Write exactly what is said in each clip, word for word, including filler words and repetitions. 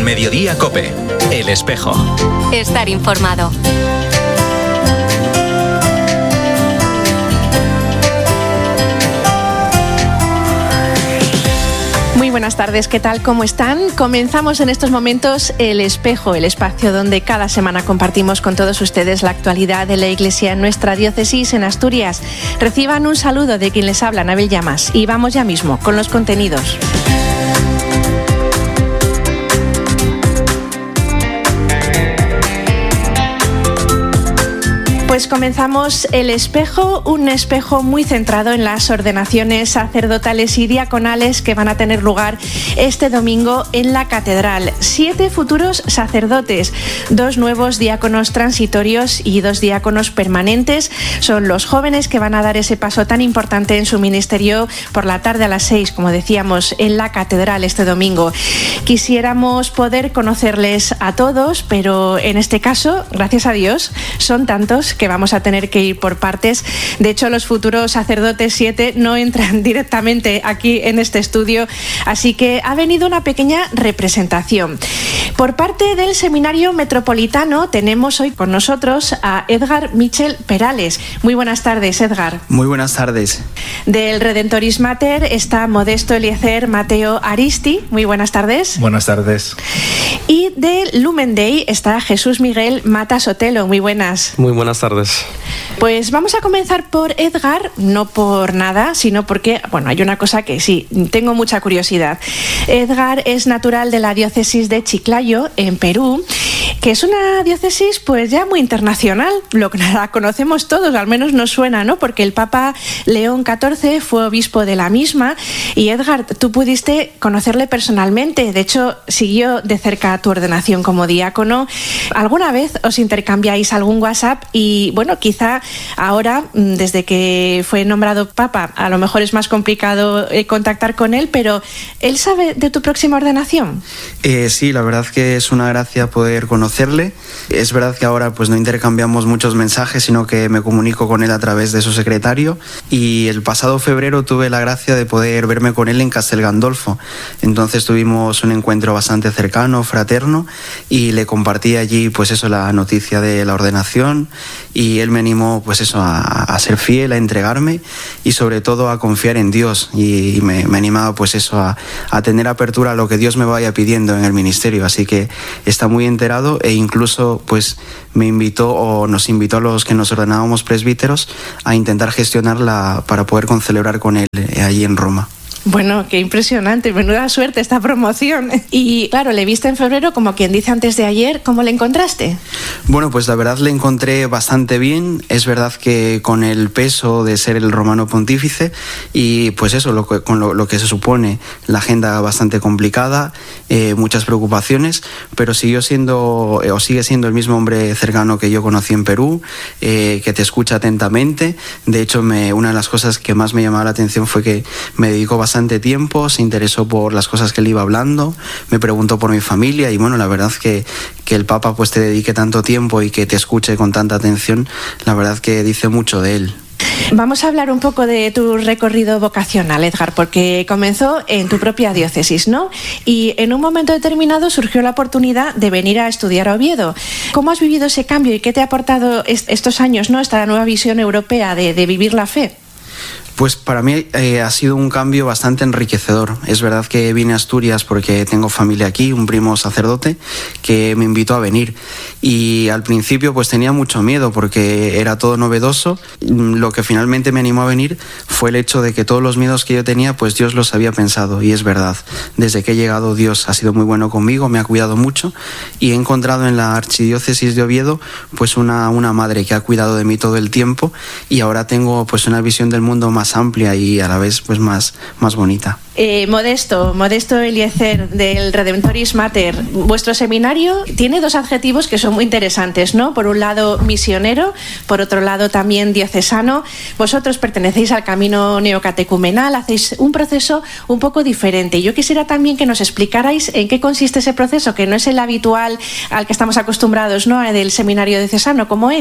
Mediodía COPE. El Espejo. Estar informado. Muy buenas tardes, ¿qué tal? ¿Cómo están? Comenzamos en estos momentos El Espejo, el espacio donde cada semana compartimos con todos ustedes la actualidad de la Iglesia en nuestra diócesis en Asturias. Reciban un saludo de quien les habla, Anabel Llamas, y vamos ya mismo con los contenidos. Pues comenzamos El Espejo, un espejo muy centrado en las ordenaciones sacerdotales y diaconales que van a tener lugar este domingo en la Catedral. Siete futuros sacerdotes, dos nuevos diáconos transitorios y dos diáconos permanentes. Son los jóvenes que van a dar ese paso tan importante en su ministerio por la tarde a las seis, como decíamos, en la Catedral este domingo. Quisiéramos poder conocerles a todos, pero en este caso, gracias a Dios, son tantos que vamos a tener que ir por partes. De hecho, los futuros sacerdotes siete no entran directamente aquí en este estudio, así que ha venido una pequeña representación. Por parte del Seminario Metropolitano tenemos hoy con nosotros a Edgar Michel Perales. Muy buenas tardes, Edgar. Muy buenas tardes. Del Redentoris Mater está Modesto Eliezer Mateo Aristi. Muy buenas tardes. Buenas tardes. Y del Lumen Dei está Jesús Miguel Mata Sotelo. Muy buenas. Muy buenas tardes. Pues vamos a comenzar por Edgar, no por nada, sino porque, bueno, hay una cosa que sí, tengo mucha curiosidad. Edgar es natural de la diócesis de Chiclayo, en Perú, que es una diócesis pues ya muy internacional, lo que la conocemos todos, al menos nos suena, ¿no? Porque el Papa León catorce fue obispo de la misma y Edgar, tú pudiste conocerle personalmente, de hecho siguió de cerca tu ordenación como diácono. ¿Alguna vez os intercambiáis algún WhatsApp? Y bueno, quizá ahora, desde que fue nombrado Papa, a lo mejor es más complicado contactar con él, pero ¿él sabe de tu próxima ordenación? Eh, sí, la verdad que es una gracia poder conocerle. Es verdad que ahora pues no intercambiamos muchos mensajes, sino que me comunico con él a través de su secretario, y el pasado febrero tuve la gracia de poder verme con él en Castel Gandolfo. Entonces tuvimos un encuentro bastante cercano, fraterno, y le compartí allí pues eso, la noticia de la ordenación, y él me animó pues eso a, a ser fiel, a entregarme y sobre todo a confiar en Dios, y, y me, me animaba pues eso a, a tener apertura a lo que Dios me vaya pidiendo en el ministerio, así que está muy enterado, e incluso pues me invitó o nos invitó a los que nos ordenábamos presbíteros a intentar gestionarla para poder concelebrar con él eh, allí en Roma. Bueno, qué impresionante, menuda suerte esta promoción. Y claro, le viste en febrero, como quien dice antes de ayer. ¿Cómo le encontraste? Bueno, pues la verdad le encontré bastante bien. Es verdad que con el peso de ser el romano pontífice y pues eso, lo que, con lo, lo que se supone, la agenda bastante complicada, eh, muchas preocupaciones, pero siguió siendo eh, o sigue siendo el mismo hombre cercano que yo conocí en Perú, eh, que te escucha atentamente. De hecho, me, una de las cosas que más me llamaba la atención fue que me dedicó bastante tiempo, se interesó por las cosas que le iba hablando, me preguntó por mi familia, y bueno, la verdad que, que el Papa pues te dedique tanto tiempo y que te escuche con tanta atención, la verdad que dice mucho de él. Vamos a hablar un poco de tu recorrido vocacional, Edgar, porque comenzó en tu propia diócesis, ¿no? Y en un momento determinado surgió la oportunidad de venir a estudiar a Oviedo. ¿Cómo has vivido ese cambio y qué te ha aportado est- estos años, ¿no? Esta nueva visión europea de, de vivir la fe. Pues para mí eh, ha sido un cambio bastante enriquecedor. Es verdad que vine a Asturias porque tengo familia aquí, un primo sacerdote que me invitó a venir, y al principio pues tenía mucho miedo porque era todo novedoso. Lo que finalmente me animó a venir fue el hecho de que todos los miedos que yo tenía pues Dios los había pensado, y es verdad. Desde que he llegado Dios ha sido muy bueno conmigo, me ha cuidado mucho, y he encontrado en la archidiócesis de Oviedo pues una, una madre que ha cuidado de mí todo el tiempo, y ahora tengo pues una visión del mundo más amplia y a la vez pues más, más bonita. Eh, Modesto, Modesto Eliezer del Redentoris Mater, vuestro seminario tiene dos adjetivos que son muy interesantes, ¿no? Por un lado misionero, por otro lado también diocesano. Vosotros pertenecéis al camino neocatecumenal, hacéis un proceso un poco diferente. Yo quisiera también que nos explicarais en qué consiste ese proceso, que no es el habitual al que estamos acostumbrados, ¿no? Del seminario diocesano, ¿cómo es?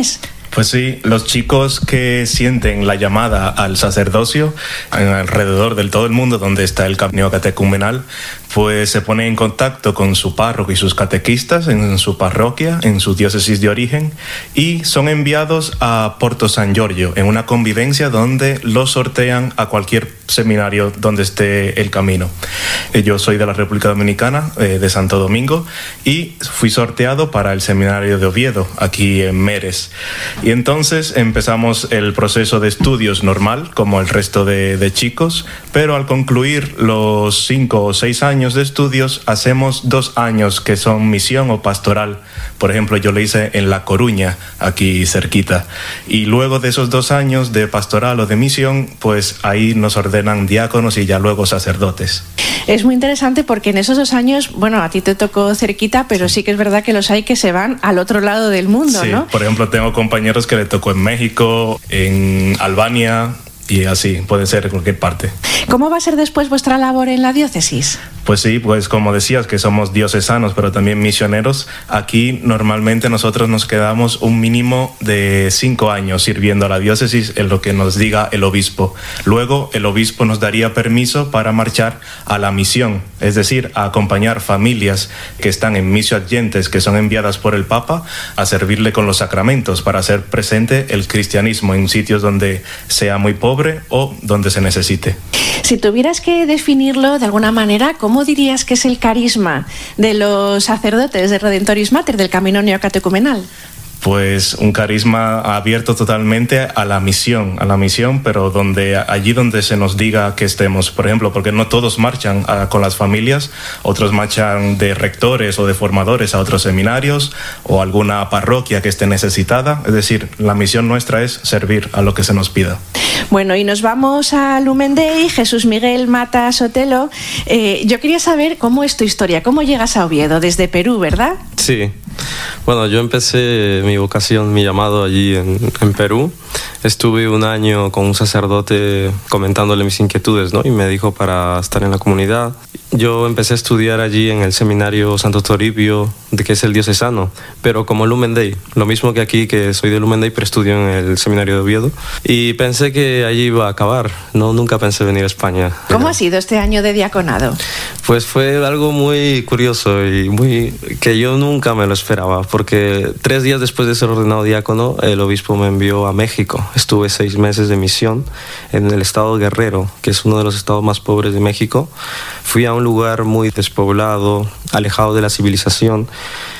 Pues sí, los chicos que sienten la llamada al sacerdocio alrededor del todo el mundo donde está el camino catecumenal, pues se ponen en contacto con su párroco y sus catequistas en su parroquia, en su diócesis de origen, y son enviados a Porto San Giorgio, en una convivencia donde los sortean a cualquier seminario donde esté el camino. Yo soy de la República Dominicana, eh, de Santo Domingo, y fui sorteado para el seminario de Oviedo, aquí en Meres. Y entonces empezamos el proceso de estudios normal, como el resto de, de chicos, pero al concluir los cinco o seis años de estudios, hacemos dos años que son misión o pastoral. Por ejemplo, yo lo hice en La Coruña, aquí cerquita. Y luego de esos dos años de pastoral o de misión, pues ahí nos ordenan diáconos y ya luego sacerdotes. Es muy interesante porque en esos dos años, bueno, a ti te tocó cerquita, pero sí que es verdad que los hay que se van al otro lado del mundo, sí, ¿no? Por ejemplo, tengo compañeros que le tocó en México, en Albania, y así, puede ser en cualquier parte. ¿Cómo va a ser después vuestra labor en la diócesis? Pues sí, pues como decías, que somos diocesanos, pero también misioneros. Aquí normalmente nosotros nos quedamos un mínimo de cinco años sirviendo a la diócesis en lo que nos diga el obispo. Luego el obispo nos daría permiso para marchar a la misión, es decir, a acompañar familias que están en misio adyentes, que son enviadas por el Papa, a servirle con los sacramentos, para hacer presente el cristianismo en sitios donde sea muy pobre o donde se necesite. Si tuvieras que definirlo de alguna manera, ¿cómo dirías que es el carisma de los sacerdotes de Redentoris Mater, del camino neocatecumenal? Pues un carisma abierto totalmente a la misión, a la misión, pero donde allí donde se nos diga que estemos. Por ejemplo, porque no todos marchan a, con las familias, otros marchan de rectores o de formadores a otros seminarios o alguna parroquia que esté necesitada. Es decir, la misión nuestra es servir a lo que se nos pida. Bueno, y nos vamos a Lumen Dei. Jesús Miguel Mata Sotelo. Eh, yo quería saber cómo es tu historia, cómo llegas a Oviedo, desde Perú, ¿verdad? Sí. Bueno, yo empecé mi vocación, mi llamado allí en, en Perú. Estuve un año con un sacerdote comentándole mis inquietudes, ¿no? Y me dijo para estar en la comunidad. Yo empecé a estudiar allí en el seminario Santo Toribio, de que es el diocesano, pero como Lumen Dei, lo mismo que aquí, que soy de Lumen Dei, pero estudio en el seminario de Oviedo. Y pensé que allí iba a acabar, no, nunca pensé venir a España. ¿Cómo pero, ha sido este año de diaconado? Pues fue algo muy curioso y muy que yo nunca me lo esperaba, porque tres días después de ser ordenado diácono, el obispo me envió a México. Estuve seis meses de misión en el estado Guerrero, que es uno de los estados más pobres de México. Fui a un lugar muy despoblado, alejado de la civilización.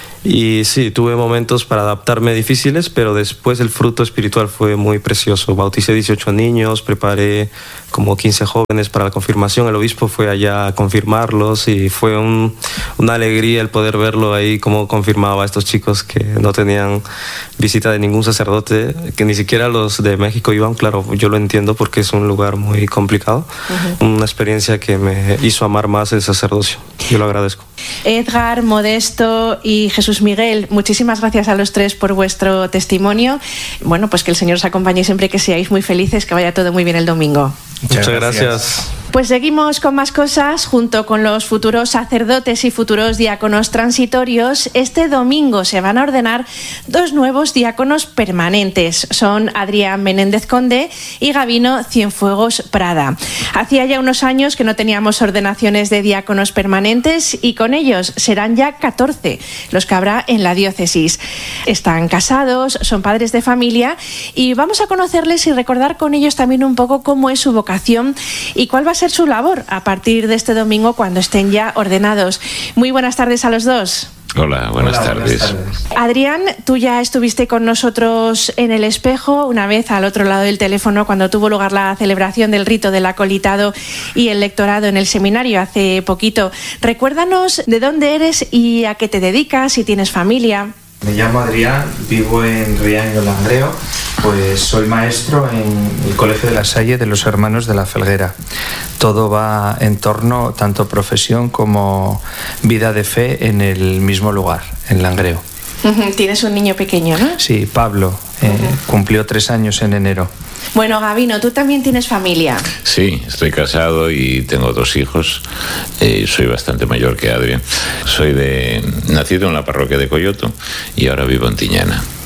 Y sí, tuve momentos para adaptarme difíciles, pero después el fruto espiritual fue muy precioso. Bauticé dieciocho niños, preparé como quince jóvenes para la confirmación. El obispo fue allá a confirmarlos y fue un, una alegría el poder verlo ahí, cómo confirmaba a estos chicos que no tenían visita de ningún sacerdote, que ni siquiera los de México iban. Claro, yo lo entiendo porque es un lugar muy complicado. Uh-huh. Una experiencia que me hizo amar más el sacerdocio. Yo lo agradezco. Edgar, Modesto y Jesús Miguel, muchísimas gracias a los tres por vuestro testimonio. Bueno, pues que el Señor os acompañe siempre, que seáis muy felices, que vaya todo muy bien el domingo. Muchas, Muchas gracias. gracias. Pues seguimos con más cosas junto con los futuros sacerdotes y futuros diáconos transitorios. Este domingo se van a ordenar dos nuevos diáconos permanentes. Son Adrián Menéndez Conde y Gabino Cienfuegos Prada. Hacía ya unos años que no teníamos ordenaciones de diáconos permanentes y con ellos serán ya catorce los que habrá en la diócesis. Están casados, son padres de familia y vamos a conocerles y recordar con ellos también un poco cómo es su vocación y cuál va a ser su labor a partir de este domingo cuando estén ya ordenados. Muy buenas tardes a los dos. Hola, buenas, Hola, tardes. buenas tardes. Adrián, tú ya estuviste con nosotros en el espejo, una vez al otro lado del teléfono, cuando tuvo lugar la celebración del rito del acolitado y el lectorado en el seminario hace poquito. Recuérdanos de dónde eres y a qué te dedicas, si tienes familia. Me llamo Adrián, vivo en Riaño Langreo, pues soy maestro en el Colegio de la Salle de los Hermanos de la Felguera. Todo va en torno, tanto profesión como vida de fe, en el mismo lugar, en Langreo. Tienes un niño pequeño, ¿no? Sí, Pablo, eh, uh-huh. cumplió tres años en enero. Bueno, Gabino, tú también tienes familia. Sí, estoy casado y tengo dos hijos. Eh, soy bastante mayor que Adrián. Soy de nacido en la parroquia de Coyoto y ahora vivo en Tiñana.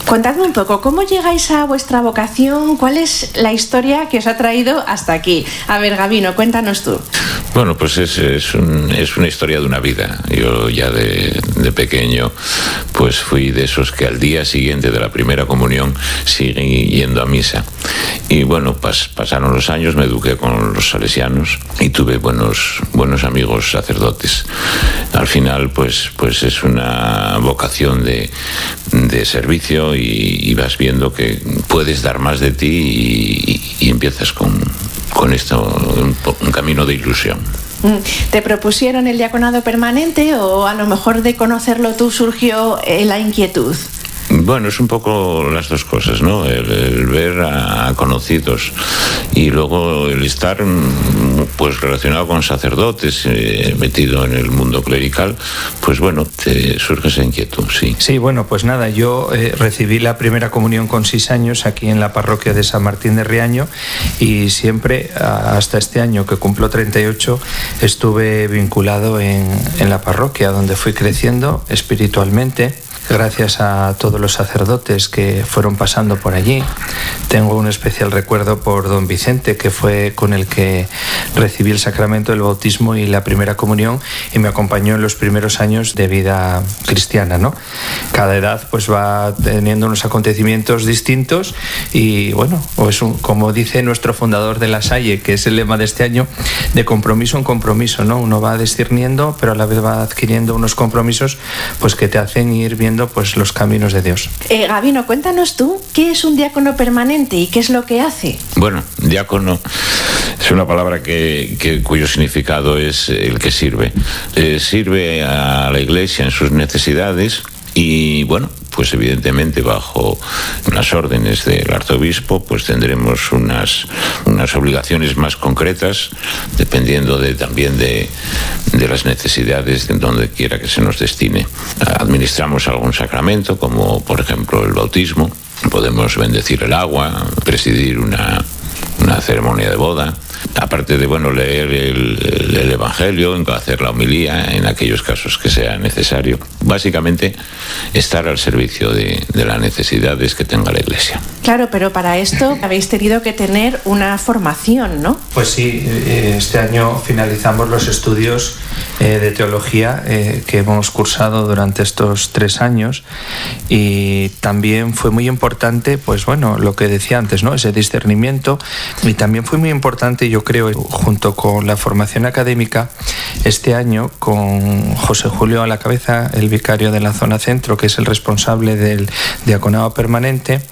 Contadme un poco, ¿cómo llegáis a vuestra vocación? ¿Cuál es la historia que os ha traído hasta aquí? A ver, Gabino, cuéntanos tú. Bueno, pues es, es, un, es una historia de una vida. Yo ya de, de pequeño pues fui de esos que al día siguiente de la primera comunión siguen yendo a misa. Y bueno, pas, pasaron los años, me eduqué con los salesianos y tuve buenos, buenos amigos sacerdotes. Al final pues, pues es una vocación de, de servicio y, y vas viendo que puedes dar más de ti y, y, y empiezas con, con esto, un, un camino de ilusión. ¿Te propusieron el diaconado permanente o a lo mejor de conocerlo tú surgió eh, la inquietud? Bueno, es un poco las dos cosas, ¿no? El, el ver a conocidos y luego el estar pues relacionado con sacerdotes, eh, metido en el mundo clerical, pues bueno, te surge esa inquietud, sí. Sí, bueno, pues nada, yo eh, recibí la primera comunión con seis años aquí en la parroquia de San Martín de Riaño y siempre, hasta este año que cumplo treinta y ocho, estuve vinculado en, en la parroquia, donde fui creciendo espiritualmente. Gracias a todos los sacerdotes que fueron pasando por allí. Tengo un especial recuerdo por don Vicente, que fue con el que recibí el sacramento del bautismo y la primera comunión y me acompañó en los primeros años de vida cristiana, ¿no? Cada edad pues va teniendo unos acontecimientos distintos y bueno, pues un, como dice nuestro fundador de La Salle, que es el lema de este año, de compromiso en compromiso, ¿no? Uno va discerniendo, pero a la vez va adquiriendo unos compromisos pues que te hacen ir viendo pues los caminos de Dios. Eh, Gabino, cuéntanos tú, ¿qué es un diácono permanente y qué es lo que hace? Bueno, diácono es una palabra que, que cuyo significado es el que sirve. Eh, sirve a la Iglesia en sus necesidades y bueno, pues evidentemente bajo las órdenes del arzobispo pues tendremos unas, unas obligaciones más concretas dependiendo de, también de, de las necesidades de donde quiera que se nos destine. Administramos algún sacramento como por ejemplo el bautismo, podemos bendecir el agua, presidir una, una ceremonia de boda. Aparte de bueno leer el, el Evangelio, hacer la homilía en aquellos casos que sea necesario. Básicamente estar al servicio de, de las necesidades que tenga la Iglesia. Claro, pero para esto habéis tenido que tener una formación, ¿no? Pues sí, este año finalizamos los estudios eh, de teología eh, que hemos cursado durante estos tres años y también fue muy importante, pues bueno, lo que decía antes, ¿no? Ese discernimiento y también fue muy importante, yo creo, junto con la formación académica, este año con José Julio a la cabeza, el vicario de la zona centro, que es el responsable del diaconado permanente,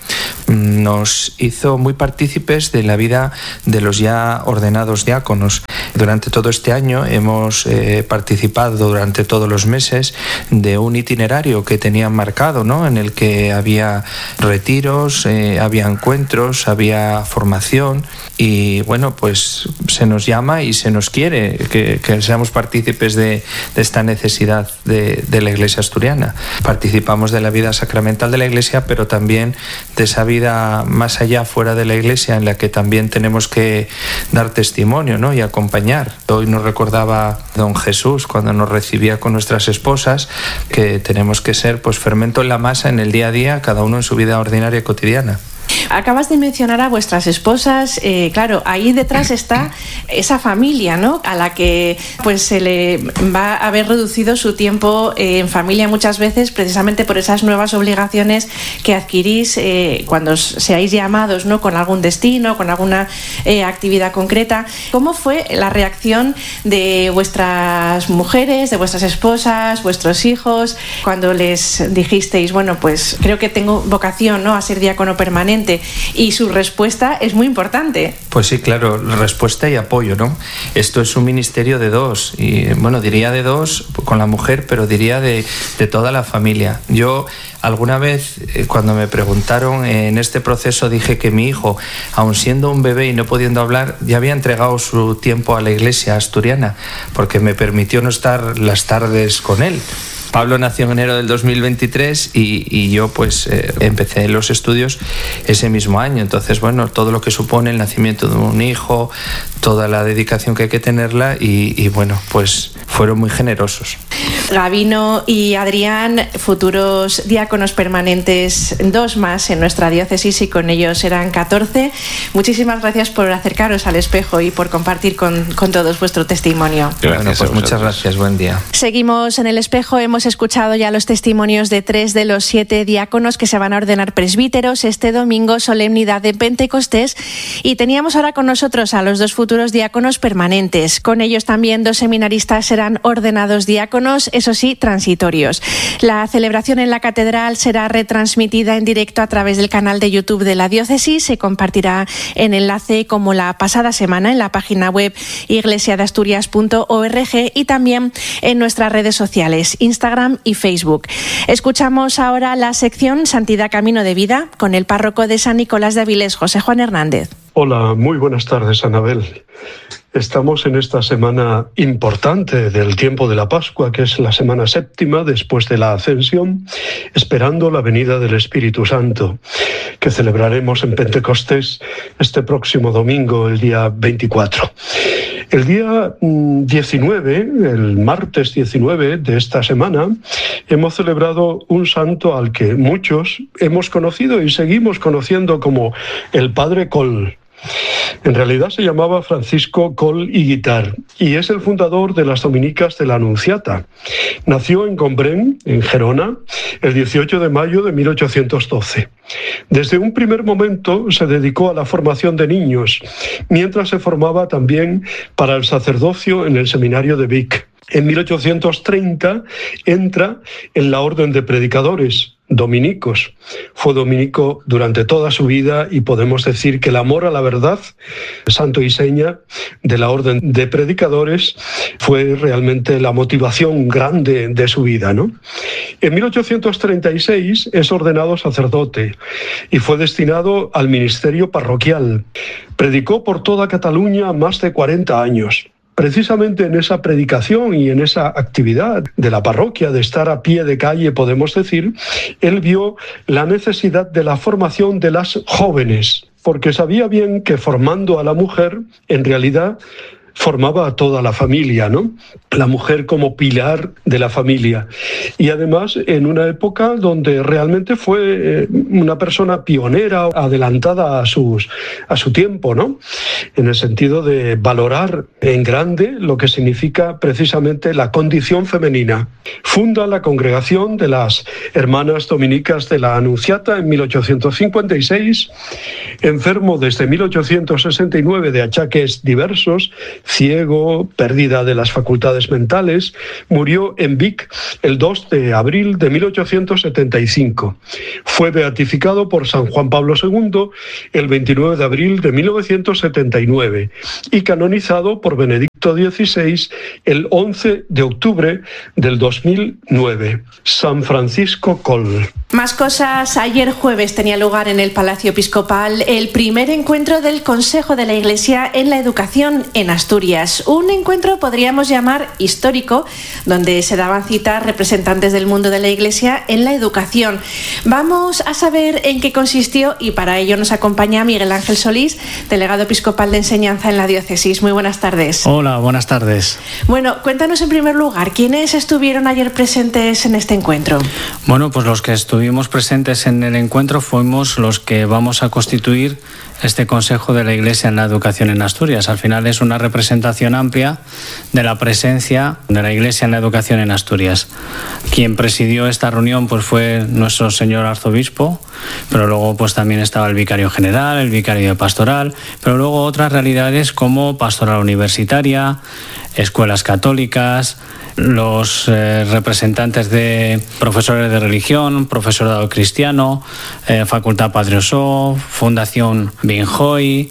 nos hizo muy partícipes de la vida de los ya ordenados diáconos. Durante todo este año hemos eh, participado durante todos los meses de un itinerario que tenían marcado, ¿no? En el que había retiros, eh, había encuentros, había formación y bueno, pues se nos llama y se nos quiere que, que seamos partícipes de, de esta necesidad de, de la Iglesia asturiana. Participamos de la vida sacramental de la Iglesia, pero también de esa vida más allá, fuera de la Iglesia, en la que también tenemos que dar testimonio, ¿no? Y acompañar. Hoy nos recordaba don Jesús cuando nos recibía con nuestras esposas que tenemos que ser pues fermento en la masa en el día a día, cada uno en su vida ordinaria y cotidiana. Acabas de mencionar a vuestras esposas, eh, claro, ahí detrás está esa familia, ¿no? A la que pues se le va a haber reducido su tiempo eh, en familia muchas veces precisamente por esas nuevas obligaciones que adquirís eh, cuando seáis llamados, ¿no? Con algún destino, con alguna eh, actividad concreta. ¿Cómo fue la reacción de vuestras mujeres, de vuestras esposas, vuestros hijos, cuando les dijisteis, bueno, pues creo que tengo vocación, ¿no? A ser diácono permanente? Y su respuesta es muy importante. Pues sí, claro, respuesta y apoyo, ¿no? Esto es un ministerio de dos, y bueno, diría de dos con la mujer, pero diría de, de toda la familia. Yo alguna vez, cuando me preguntaron en este proceso, dije que mi hijo, aun siendo un bebé y no pudiendo hablar, ya había entregado su tiempo a la Iglesia asturiana, porque me permitió no estar las tardes con él. Pablo nació en enero del dos mil veintitrés y, y yo pues eh, empecé los estudios ese mismo año. Entonces, bueno, todo lo que supone el nacimiento de un hijo, toda la dedicación que hay que tenerla y, y bueno, pues fueron muy generosos. Gabino y Adrián, futuros diáconos permanentes, dos más en nuestra diócesis y con ellos eran catorce. Muchísimas gracias por acercaros al espejo y por compartir con, con todos vuestro testimonio. Gracias, bueno, pues muchas gracias, buen día. Seguimos en el espejo, hemos escuchado ya los testimonios de tres de los siete diáconos que se van a ordenar presbíteros este domingo, solemnidad de Pentecostés, y teníamos ahora con nosotros a los dos futuros diáconos permanentes. Con ellos también dos seminaristas serán ordenados diáconos, eso sí, transitorios. La celebración en la catedral será retransmitida en directo a través del canal de YouTube de la diócesis. Se compartirá en enlace como la pasada semana en la página web iglesia de asturias punto org y también en nuestras redes sociales, Instagram y Facebook. Escuchamos ahora la sección Santidad Camino de Vida con el párroco de San Nicolás de Avilés, José Juan Hernández. Hola, muy buenas tardes, Anabel. Estamos en esta semana importante del tiempo de la Pascua, que es la semana séptima después de la Ascensión, esperando la venida del Espíritu Santo, que celebraremos en Pentecostés este próximo domingo, el día veinticuatro. El día diecinueve, el martes diecinueve de esta semana, hemos celebrado un santo al que muchos hemos conocido y seguimos conociendo como el Padre Coll. En realidad se llamaba Francisco Coll y Guitar y es el fundador de las Dominicas de la Anunciata. Nació en Gombrèn, en Gerona, el dieciocho de mayo de mil ochocientos doce. Desde un primer momento se dedicó a la formación de niños, mientras se formaba también para el sacerdocio en el seminario de Vic. En mil ochocientos treinta entra en la Orden de Predicadores, dominicos. Fue dominico durante toda su vida y podemos decir que el amor a la verdad, santo y seña de la Orden de Predicadores, fue realmente la motivación grande de su vida, ¿no? En mil ochocientos treinta y seis es ordenado sacerdote y fue destinado al ministerio parroquial. Predicó por toda Cataluña más de cuarenta años. Precisamente en esa predicación y en esa actividad de la parroquia, de estar a pie de calle, podemos decir, él vio la necesidad de la formación de las jóvenes, porque sabía bien que formando a la mujer, en realidad, formaba a toda la familia, ¿no? La mujer como pilar de la familia. Y además en una época donde realmente fue una persona pionera, adelantada a, sus, a su tiempo, ¿no? En el sentido de valorar en grande lo que significa precisamente la condición femenina. Funda la congregación de las Hermanas Dominicas de la Anunciata en mil ochocientos cincuenta y seis, enfermo desde mil ochocientos sesenta y nueve de achaques diversos, ciego, pérdida de las facultades mentales, murió en Vic el dos de abril de mil ochocientos setenta y cinco. Fue beatificado por San Juan Pablo segundo el veintinueve de abril de mil novecientos setenta y nueve y canonizado por Benedicto dieciséis el once de octubre del dos mil nueve. San Francisco Coll. Más cosas. Ayer jueves tenía lugar en el Palacio Episcopal el primer encuentro del Consejo de la Iglesia en la Educación en Asturias. Un encuentro podríamos llamar histórico, donde se daban cita representantes del mundo de la Iglesia en la educación. Vamos a saber en qué consistió y para ello nos acompaña Miguel Ángel Solís, delegado episcopal de enseñanza en la diócesis. Muy buenas tardes. Hola, buenas tardes. Bueno, cuéntanos en primer lugar, ¿quiénes estuvieron ayer presentes en este encuentro? Bueno, pues los que estuvimos presentes en el encuentro fuimos los que vamos a constituir este Consejo de la Iglesia en la Educación en Asturias. Al final es una representación amplia de la presencia de la Iglesia en la educación en Asturias. Quien presidió esta reunión pues fue nuestro señor arzobispo, pero luego pues también estaba el vicario general, el vicario de pastoral, pero luego otras realidades como pastoral universitaria, escuelas católicas, los eh, representantes de profesores de religión, profesorado cristiano, eh, Facultad Padre Ossó, Fundación Binjoy,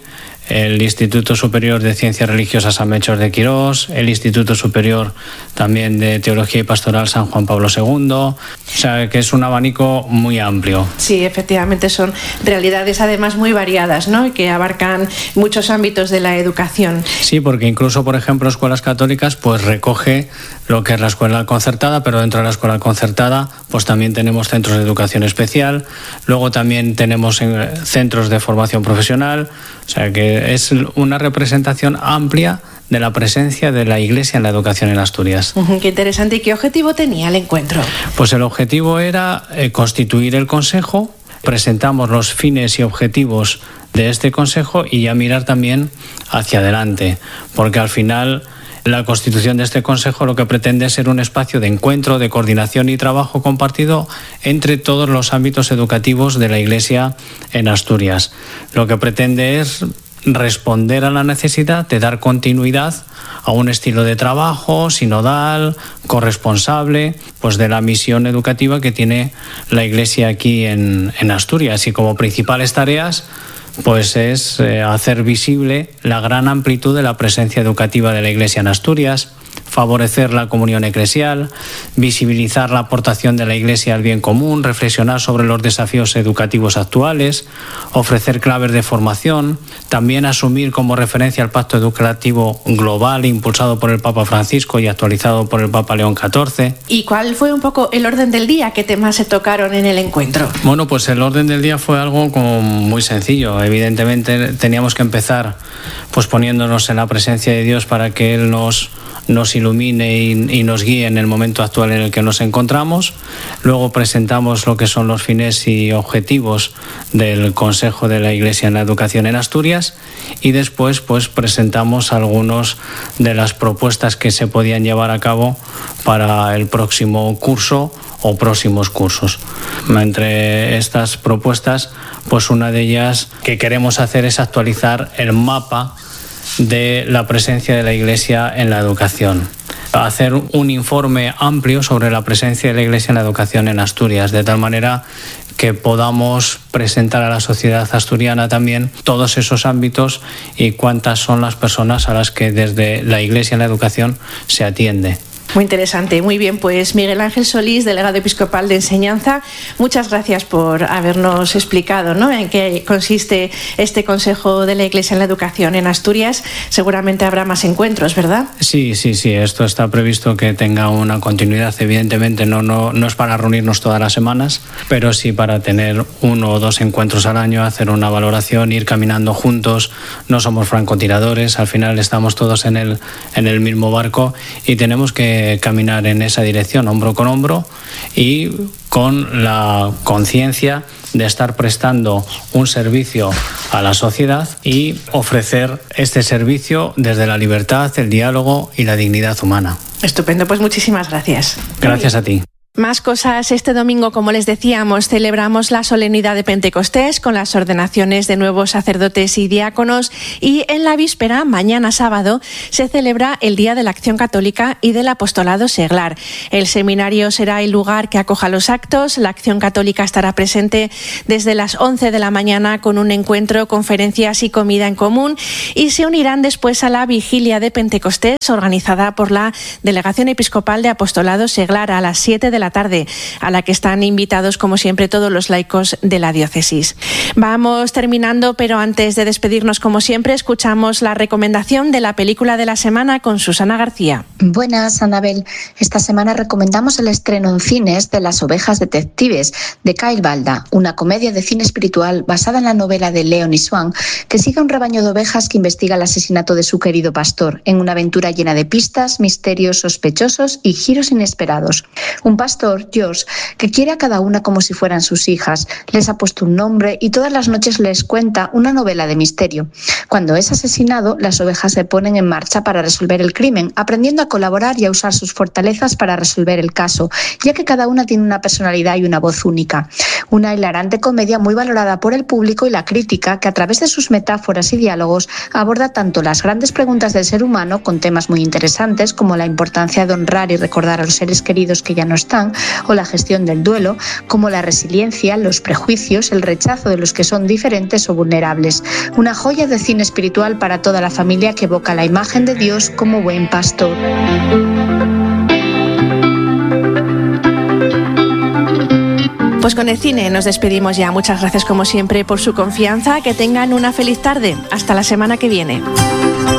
el Instituto Superior de Ciencias Religiosas San Melchor de Quirós, el Instituto Superior también de Teología y Pastoral San Juan Pablo segundo, o sea que es un abanico muy amplio. Sí, efectivamente son realidades además muy variadas, ¿no? Y que abarcan muchos ámbitos de la educación. Sí, porque incluso, por ejemplo, escuelas católicas pues recoge lo que es la escuela concertada, pero dentro de la escuela concertada pues también tenemos centros de educación especial, luego también tenemos centros de formación profesional, o sea que es una representación amplia de la presencia de la Iglesia en la educación en Asturias. Uh-huh, qué interesante. ¿Y qué objetivo tenía el encuentro? Pues el objetivo era eh, constituir el Consejo, presentamos los fines y objetivos de este Consejo y ya mirar también hacia adelante, porque al final la constitución de este Consejo lo que pretende es ser un espacio de encuentro, de coordinación y trabajo compartido entre todos los ámbitos educativos de la Iglesia en Asturias. Lo que pretende es responder a la necesidad de dar continuidad a un estilo de trabajo sinodal, corresponsable, pues de la misión educativa que tiene la Iglesia aquí en, en Asturias, y como principales tareas pues es eh, hacer visible la gran amplitud de la presencia educativa de la Iglesia en Asturias, favorecer la comunión eclesial, visibilizar la aportación de la Iglesia al bien común, reflexionar sobre los desafíos educativos actuales, ofrecer claves de formación, también asumir como referencia el Pacto Educativo Global impulsado por el Papa Francisco y actualizado por el Papa León catorce. ¿Y cuál fue un poco el orden del día? ¿Qué temas se tocaron en el encuentro? Bueno, pues el orden del día fue algo como muy sencillo. Evidentemente teníamos que empezar pues poniéndonos en la presencia de Dios para que Él nos nos ilumine y, y nos guíe en el momento actual en el que nos encontramos. Luego presentamos lo que son los fines y objetivos del Consejo de la Iglesia en la Educación en Asturias y después pues presentamos algunas de las propuestas que se podían llevar a cabo para el próximo curso o próximos cursos. Entre estas propuestas, pues una de ellas que queremos hacer es actualizar el mapa de la presencia de la Iglesia en la educación. Hacer un informe amplio sobre la presencia de la Iglesia en la educación en Asturias, de tal manera que podamos presentar a la sociedad asturiana también todos esos ámbitos y cuántas son las personas a las que desde la Iglesia en la educación se atiende. Muy interesante, muy bien. Pues Miguel Ángel Solís, delegado episcopal de enseñanza, muchas gracias por habernos explicado, ¿no?, en qué consiste este Consejo de la Iglesia en la Educación en Asturias. Seguramente habrá más encuentros, ¿verdad? Sí, sí, sí. Esto está previsto que tenga una continuidad. Evidentemente no, no, no es para reunirnos todas las semanas, pero sí para tener uno o dos encuentros al año, hacer una valoración, ir caminando juntos. No somos francotiradores, al final estamos todos en el, en el mismo barco y tenemos que caminar en esa dirección, hombro con hombro, y con la conciencia de estar prestando un servicio a la sociedad y ofrecer este servicio desde la libertad, el diálogo y la dignidad humana. Estupendo, pues muchísimas gracias. Gracias a ti. Más cosas. Este domingo, como les decíamos, celebramos la solemnidad de Pentecostés con las ordenaciones de nuevos sacerdotes y diáconos, y en la víspera, mañana sábado, se celebra el Día de la Acción Católica y del Apostolado Seglar. El seminario será el lugar que acoja los actos. La Acción Católica estará presente desde las once de la mañana con un encuentro, conferencias y comida en común, y se unirán después a la vigilia de Pentecostés organizada por la Delegación Episcopal de Apostolado Seglar a las siete de la tarde, a la que están invitados, como siempre, todos los laicos de la diócesis. Vamos terminando, pero antes de despedirnos, como siempre, escuchamos la recomendación de la película de la semana con Susana García. Buenas, Anabel. Esta semana recomendamos el estreno en cines de Las ovejas detectives, de Kyle Balda, una comedia de cine espiritual basada en la novela de Leonie Swan, que sigue un rebaño de ovejas que investiga el asesinato de su querido pastor, en una aventura llena de pistas, misterios sospechosos y giros inesperados. Un pastor, George, que quiere a cada una como si fueran sus hijas, les ha puesto un nombre y todas las noches les cuenta una novela de misterio. Cuando es asesinado, las ovejas se ponen en marcha para resolver el crimen, aprendiendo a colaborar y a usar sus fortalezas para resolver el caso, ya que cada una tiene una personalidad y una voz única. Una hilarante comedia muy valorada por el público y la crítica, que a través de sus metáforas y diálogos aborda tanto las grandes preguntas del ser humano, con temas muy interesantes como la importancia de honrar y recordar a los seres queridos que ya no no están, o la gestión del duelo, como la resiliencia, los prejuicios, el rechazo de los que son diferentes o vulnerables. Una joya de cine espiritual para toda la familia que evoca la imagen de Dios como buen pastor. Pues con el cine nos despedimos ya. Muchas gracias como siempre por su confianza. Que tengan una feliz tarde. Hasta la semana que viene.